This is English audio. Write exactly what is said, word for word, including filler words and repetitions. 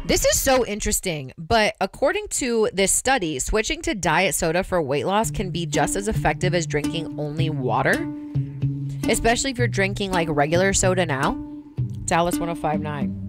This is so interesting, but according to this study, switching to diet soda for weight loss can be just as effective as drinking only water, especially if you're drinking like regular soda now. Dallas one oh five point nine.